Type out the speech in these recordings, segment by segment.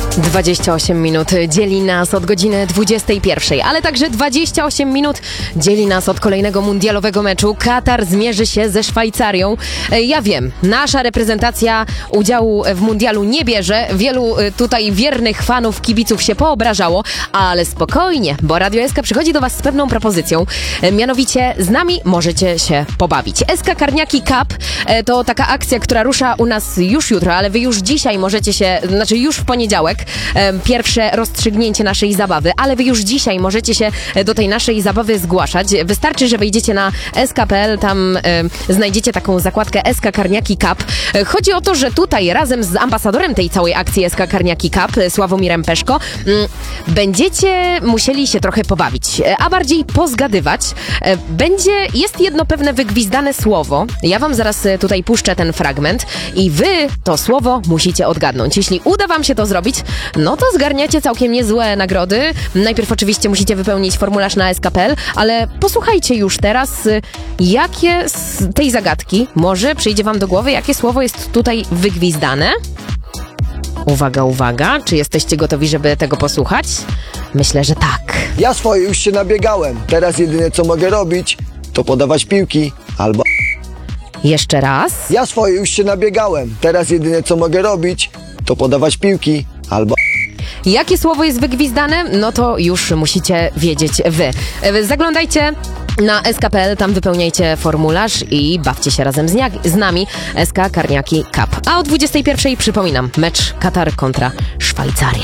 28 minut dzieli nas od godziny 21, ale także 28 minut dzieli nas od kolejnego mundialowego meczu. Katar zmierzy się ze Szwajcarią. Ja wiem, nasza reprezentacja udziału w mundialu nie bierze. Wielu tutaj wiernych fanów, kibiców się poobrażało, ale spokojnie, bo Radio SK przychodzi do was z pewną propozycją. Mianowicie z nami możecie się pobawić. SK Karniaki Cup to taka akcja, która rusza u nas już jutro, ale wy już dzisiaj możecie się, znaczy już w poniedziałek, pierwsze rozstrzygnięcie naszej zabawy, ale wy już dzisiaj możecie się do tej naszej zabawy zgłaszać. Wystarczy, że wejdziecie na sk.pl, tam znajdziecie taką zakładkę SK Karniaki Cup. Chodzi o to, że tutaj razem z ambasadorem tej całej akcji SK Karniaki Cup, Sławomirem Peszko, będziecie musieli się trochę pobawić, a bardziej pozgadywać. Jest jedno pewne wygwizdane słowo. Ja wam zaraz tutaj puszczę ten fragment i wy to słowo musicie odgadnąć. Jeśli uda wam się to zrobić, no to zgarniacie całkiem niezłe nagrody. Najpierw oczywiście musicie wypełnić formularz na sk.pl, ale posłuchajcie już teraz, jakie z tej zagadki może przyjdzie wam do głowy, jakie słowo jest tutaj wygwizdane. Uwaga, uwaga, czy jesteście gotowi, żeby tego posłuchać? Myślę, że tak. Ja swoje już się nabiegałem. Teraz jedyne co mogę robić, to podawać piłki albo... Jeszcze raz. Ja swoje już się nabiegałem. Teraz jedyne co mogę robić, to podawać piłki albo... Jakie słowo jest wygwizdane? No to już musicie wiedzieć wy. Zaglądajcie na sk.pl, tam wypełniajcie formularz i bawcie się razem z nami. SK Karniaki Cup. A o 21:00 przypominam, mecz Katar kontra Szwajcaria.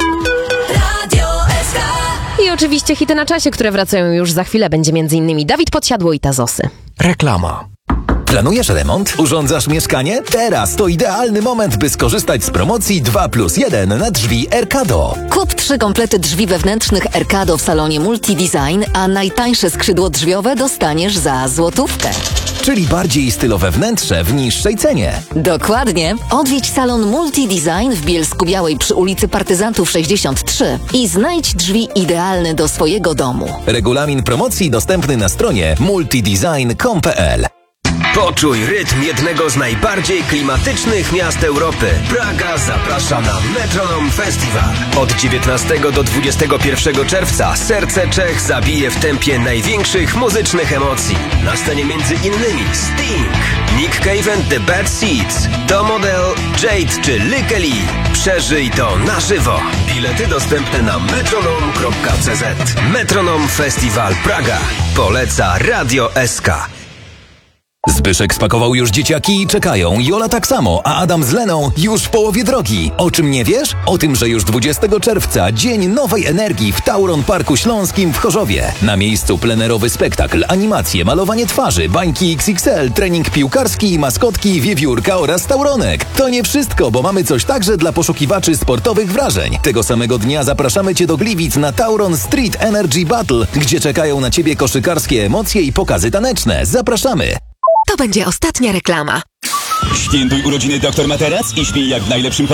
Radio SK. I oczywiście hity na czasie, które wracają już za chwilę. Będzie m.in. Dawid Podsiadło i Tazosy. Reklama. Planujesz remont? Urządzasz mieszkanie? Teraz to idealny moment, by skorzystać z promocji 2+1 na drzwi Erkado. Kup 3 komplety drzwi wewnętrznych Erkado w salonie Multidesign, a najtańsze skrzydło drzwiowe dostaniesz za złotówkę. Czyli bardziej stylowe wnętrze w niższej cenie. Dokładnie. Odwiedź salon Multidesign w Bielsku-Białej przy ulicy Partyzantów 63 i znajdź drzwi idealne do swojego domu. Regulamin promocji dostępny na stronie multidesign.com.pl. Poczuj rytm jednego z najbardziej klimatycznych miast Europy. Praga zaprasza na Metronom Festival. Od 19 do 21 czerwca serce Czech zabije w tempie największych muzycznych emocji. Na scenie między innymi Sting, Nick Cave and the Bad Seeds, Domodel, Jade czy Lykeli. Przeżyj to na żywo. Bilety dostępne na metronom.cz. Metronom Festival Praga. Poleca Radio SK. Zbyszek spakował już dzieciaki i czekają. Jola tak samo, a Adam z Leną już w połowie drogi. O czym nie wiesz? O tym, że już 20 czerwca Dzień Nowej Energii w Tauron Parku Śląskim w Chorzowie. Na miejscu plenerowy spektakl, animacje, malowanie twarzy, bańki XXL, trening piłkarski, maskotki, wiewiórka oraz tauronek. To nie wszystko, bo mamy coś także dla poszukiwaczy sportowych wrażeń. Tego samego dnia zapraszamy Cię do Gliwic na Tauron Street Energy Battle, gdzie czekają na Ciebie koszykarskie emocje i pokazy taneczne. Zapraszamy! To będzie ostatnia reklama. Świętuj urodziny Dr. Materac i śpij jak w najlepszym